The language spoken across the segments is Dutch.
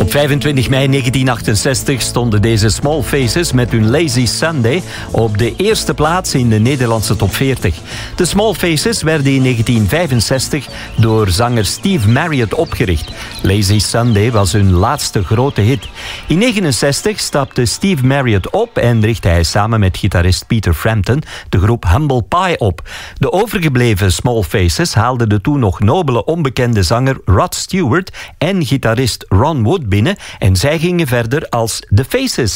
Op 25 mei 1968 stonden deze Small Faces met hun Lazy Sunday op de eerste plaats in de Nederlandse top 40. De Small Faces werden in 1965 door zanger Steve Marriott opgericht. Lazy Sunday was hun laatste grote hit. In 1969 stapte Steve Marriott op en richtte hij samen met gitarist Peter Frampton de groep Humble Pie op. De overgebleven Small Faces haalden de toen nog nobele onbekende zanger Rod Stewart en gitarist Ron Wood binnen en zij gingen verder als The Faces.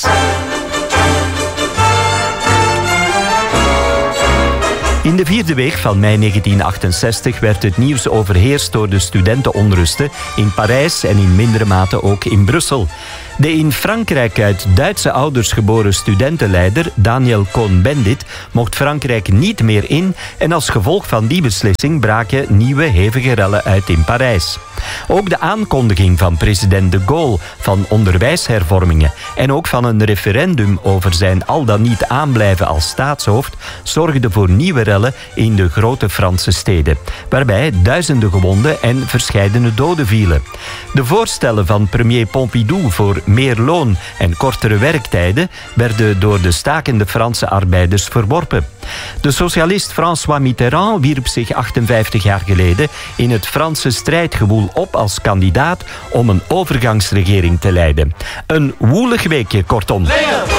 In de vierde week van mei 1968 werd het nieuws overheerst door de studentenonrusten in Parijs en in mindere mate ook in Brussel. De in Frankrijk uit Duitse ouders geboren studentenleider Daniel Cohn-Bendit mocht Frankrijk niet meer in en als gevolg van die beslissing braken nieuwe hevige rellen uit in Parijs. Ook de aankondiging van president de Gaulle van onderwijshervormingen en ook van een referendum over zijn al dan niet aanblijven als staatshoofd zorgde voor nieuwe rellen in de grote Franse steden, waarbij duizenden gewonden en verscheidene doden vielen. De voorstellen van premier Pompidou voor meer loon en kortere werktijden werden door de stakende Franse arbeiders verworpen. De socialist François Mitterrand wierp zich 58 jaar geleden in het Franse strijdgewoel op als kandidaat om een overgangsregering te leiden. Een woelig weekje, kortom.